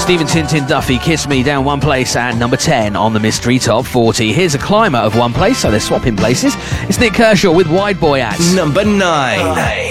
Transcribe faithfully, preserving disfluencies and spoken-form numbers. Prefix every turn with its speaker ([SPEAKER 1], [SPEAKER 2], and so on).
[SPEAKER 1] Stephen Tintin Duffy, Kiss Me, down one place and number ten on the Mystery Top forty. Here's a climber of one place, so they're swapping places. It's Nick Kershaw with Wide Boy at
[SPEAKER 2] number nine.